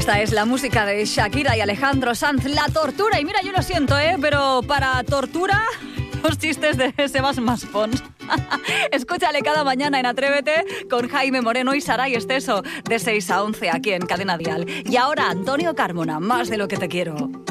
Esta es la música de Shakira y Alejandro Sanz, La Tortura. Y mira, yo lo siento, pero para tortura, los chistes de Sebas Maspons. Escúchale cada mañana en Atrévete con Jaime Moreno y Saray Esteso, de 6 a 11 aquí en Cadena Dial. Y ahora Antonio Carmona, Más de lo que te quiero.